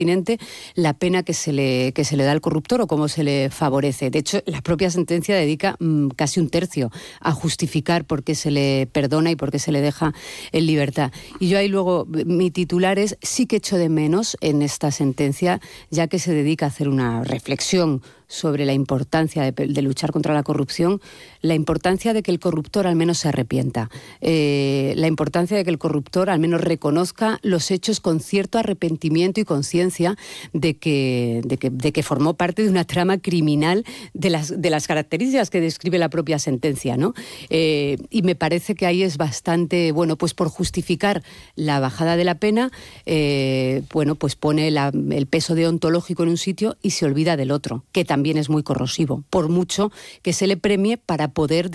la pena que se le da al corruptor o cómo se le favorece. De hecho, la propia sentencia dedica casi un tercio a justificar por qué se le perdona y por qué se le deja en libertad. Y yo ahí luego, mi titular es: sí que echo de menos en esta sentencia, ya que se dedica a hacer una reflexión sobre la importancia de luchar contra la corrupción, la importancia de que el corruptor al menos se arrepienta, la importancia de que el corruptor al menos reconozca los hechos con cierto arrepentimiento y conciencia de que formó parte de una trama criminal de las características que describe la propia sentencia, ¿no? Y me parece que ahí es bastante, bueno, pues por justificar la bajada de la pena, bueno, pues pone el peso deontológico en un sitio y se olvida del otro, que también es muy corrosivo, por mucho que se le premie para poder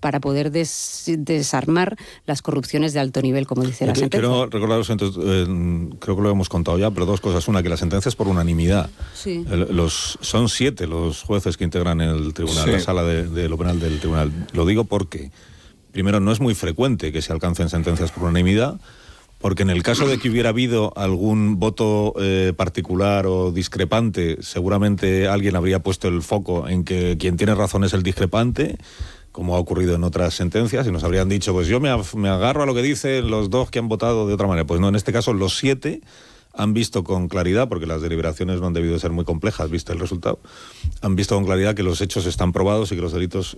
desarmar las corrupciones de alto nivel, como dice la sentencia. Quiero recordaros, creo que lo hemos contado ya, pero dos cosas. Una, que la sentencia es por unanimidad. Sí. Son 7 los jueces que integran el tribunal, la sala de lo penal del tribunal. Lo digo porque, primero, no es muy frecuente que se alcancen sentencias por unanimidad, porque en el caso de que hubiera habido algún voto particular o discrepante, seguramente alguien habría puesto el foco en que quien tiene razón es el discrepante, como ha ocurrido en otras sentencias, y nos habrían dicho, pues yo me agarro a lo que dicen los dos que han votado de otra manera. Pues no, en este caso los 7 han visto con claridad, porque las deliberaciones no han debido ser muy complejas, visto el resultado, han visto con claridad que los hechos están probados y que los delitos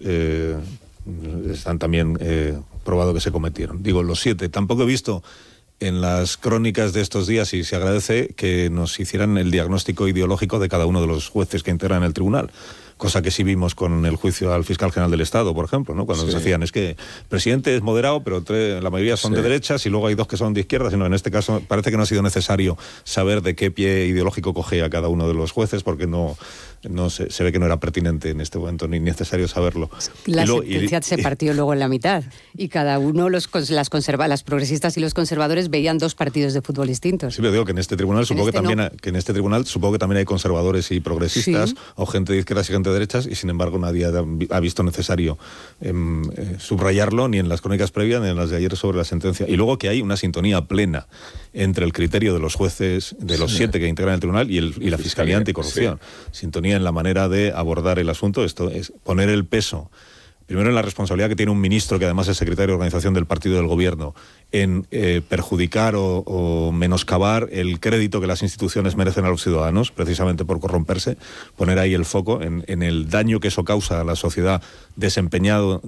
están también probados que se cometieron. Digo, los 7. Tampoco he visto en las crónicas de estos días, y se agradece, que nos hicieran el diagnóstico ideológico de cada uno de los jueces que integran el tribunal. Cosa que sí vimos con el juicio al fiscal general del Estado, por ejemplo, ¿no? Cuando nos decían, es que el presidente es moderado, pero la mayoría son de derechas y luego hay 2 que son de izquierdas. Y no, en este caso parece que no ha sido necesario saber de qué pie ideológico coge a cada uno de los jueces, porque se ve que no era pertinente en este momento ni necesario saberlo. La sentencia se partió luego en la mitad y cada uno, las progresistas y los conservadores, veían 2 partidos de fútbol distintos. Sí, pero digo que en este tribunal supongo que también hay conservadores y progresistas, o gente de izquierdas y gente de derechas, y sin embargo nadie ha visto necesario subrayarlo, ni en las crónicas previas ni en las de ayer sobre la sentencia. Y luego que hay una sintonía plena entre el criterio de los jueces, de los 7 que integran el tribunal, y la Fiscalía Anticorrupción. Sintonía en la manera de abordar el asunto. Esto es poner el peso, primero, en la responsabilidad que tiene un ministro, que además es secretario de organización del partido del gobierno, en perjudicar o menoscabar el crédito que las instituciones merecen a los ciudadanos, precisamente por corromperse. Poner ahí el foco en el daño que eso causa a la sociedad desempeñando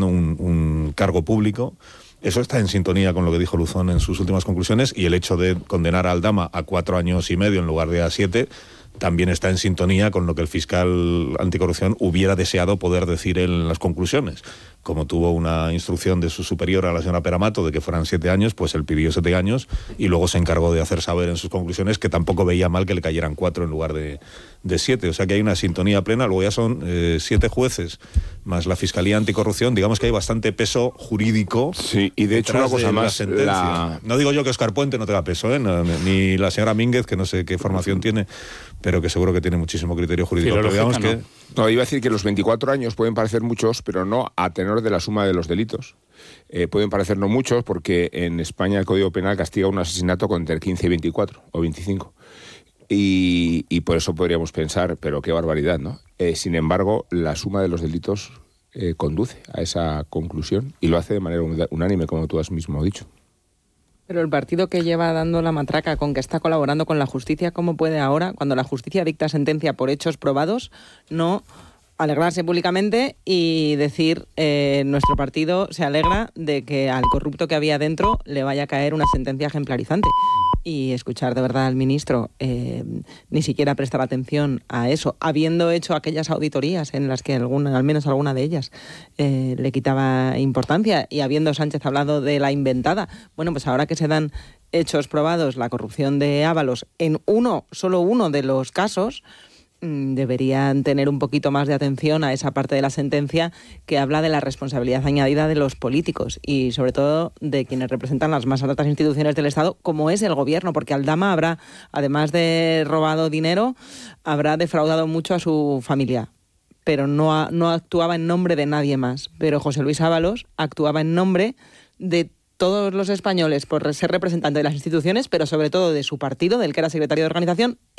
un cargo público. Eso está en sintonía con lo que dijo Luzón en sus últimas conclusiones, y el hecho de condenar a Aldama a 4 años y medio en lugar de a 7 también está en sintonía con lo que el fiscal anticorrupción hubiera deseado poder decir en las conclusiones. Como tuvo una instrucción de su superiora, la señora Peramato, de que fueran 7 años, pues él pidió 7 años y luego se encargó de hacer saber en sus conclusiones que tampoco veía mal que le cayeran 4 en lugar de 7. O sea que hay una sintonía plena. Luego ya son 7 jueces más la Fiscalía Anticorrupción. Digamos que hay bastante peso jurídico. Sí, y de hecho una cosa más. No digo yo que Óscar Puente no tenga peso, ni la señora Mínguez, que no sé qué formación tiene, pero que seguro que tiene muchísimo criterio jurídico. Pero digamos que... No, iba a decir que los 24 años pueden parecer muchos, pero no a tenor de la suma de los delitos. Pueden parecer no muchos, porque en España el Código Penal castiga un asesinato con entre 15 y 24 o 25. Y por eso podríamos pensar, pero qué barbaridad, ¿no? Sin embargo, la suma de los delitos conduce a esa conclusión, y lo hace de manera unánime, como tú has mismo dicho. Pero el partido que lleva dando la matraca con que está colaborando con la justicia, ¿cómo puede ahora, cuando la justicia dicta sentencia por hechos probados, no alegrarse públicamente y decir nuestro partido se alegra de que al corrupto que había dentro le vaya a caer una sentencia ejemplarizante? Y escuchar de verdad al ministro ni siquiera prestar atención a eso, habiendo hecho aquellas auditorías en las que al menos alguna de ellas le quitaba importancia, y habiendo Sánchez hablado de la inventada. Bueno, pues ahora que se dan hechos probados la corrupción de Ábalos en solo uno de los casos, deberían tener un poquito más de atención a esa parte de la sentencia que habla de la responsabilidad añadida de los políticos y sobre todo de quienes representan las más altas instituciones del Estado, como es el gobierno, porque Aldama habrá, además de robado dinero, habrá defraudado mucho a su familia, pero no actuaba en nombre de nadie más. Pero José Luis Ábalos actuaba en nombre de todos los españoles por ser representante de las instituciones, pero sobre todo de su partido, del que era secretario de organización.